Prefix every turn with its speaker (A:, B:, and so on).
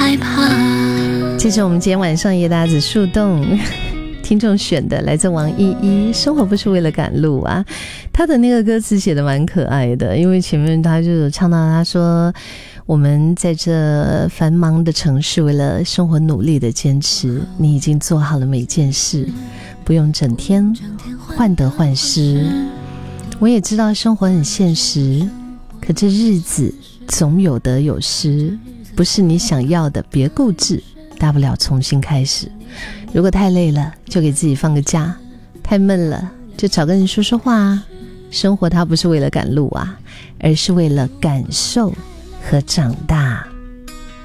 A: 害怕。
B: 这是我们今天晚上夜搭子树洞听众选的，来自王依依，生活不是为了赶路啊。他的那个歌词写的蛮可爱的，因为前面他就有唱到，他说我们在这繁忙的城市为了生活努力的坚持，你已经做好了每件事，不用整天患得患失。我也知道生活很现实，可这日子总有得有失，不是你想要的别固执，大不了重新开始。如果太累了就给自己放个假，太闷了就找个人说说话啊。生活它不是为了赶路啊，而是为了感受和长大。